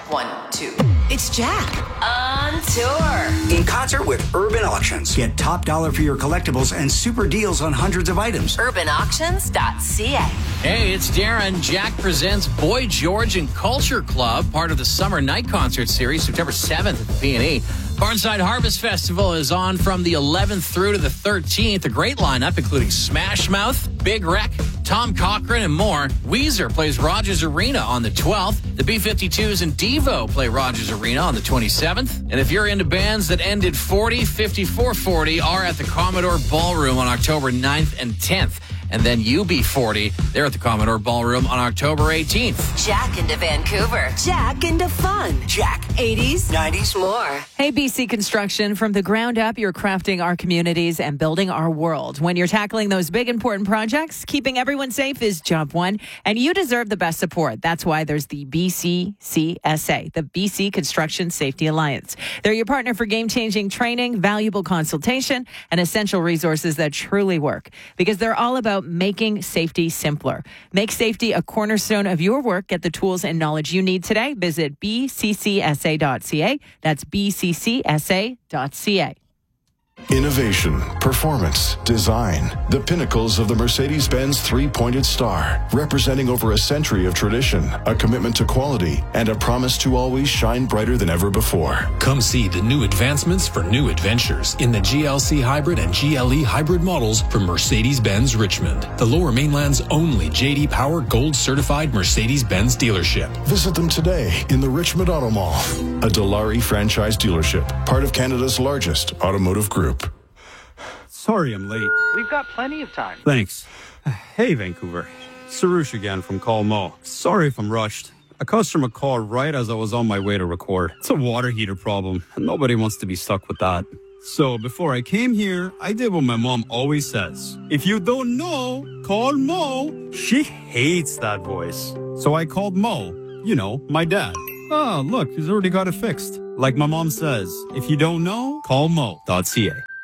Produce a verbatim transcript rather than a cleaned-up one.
One, two. It's Jack. On tour. In concert with Urban Auctions. Get top dollar for your collectibles and super deals on hundreds of items. urban auctions dot c a. Hey, it's Darren. Jack presents Boy George and Culture Club, part of the Summer Night Concert Series, September seventh at the P and E. Barnside Harvest Festival is on from the eleventh through to the thirteenth. A great lineup, including Smash Mouth, Big Wreck, Tom Cochrane, and more. Weezer plays Rogers Arena on the twelfth. The B fifty-twos and Devo play Rogers Arena on the twenty-seventh. And if you're into bands that ended forty, fifty-four forty are at the Commodore Ballroom on October ninth and tenth. And then U B forty, they're at the Commodore Ballroom on October eighteenth. Jack into Vancouver. Jack into fun. Jack. eighties. nineties. More. Hey, B C Construction, from the ground up, you're crafting our communities and building our world. When you're tackling those big, important projects, keeping everyone safe is job one, and you deserve the best support. That's why there's the B C C S A, the B C Construction Safety Alliance. They're your partner for game-changing training, valuable consultation, and essential resources that truly work, because they're all about making safety simpler. Make safety a cornerstone of your work. Get the tools and knowledge you need today. Visit b c c s a dot c a. That's b c c s a dot c a. Innovation, performance, design. The pinnacles of the Mercedes-Benz three-pointed star, representing over a century of tradition, a commitment to quality, and a promise to always shine brighter than ever before. Come see the new advancements for new adventures in the G L C Hybrid and G L E Hybrid models from Mercedes-Benz Richmond, the Lower Mainland's only J D Power Gold certified Mercedes-Benz dealership. Visit them today in the Richmond Auto Mall, a Dilawri franchise dealership, part of Canada's largest automotive group. Sorry I'm late. We've got plenty of time. Thanks. Hey, Vancouver. Sarush again from Call Mo. Sorry if I'm rushed. A customer called right as I was on my way to record. It's a water heater problem, and nobody wants to be stuck with that. So before I came here, I did what my mom always says. If you don't know, call Mo. She hates that voice. So I called Mo, you know, my dad. Oh, look, he's already got it fixed. Like my mom says, if you don't know, call mo dot c a.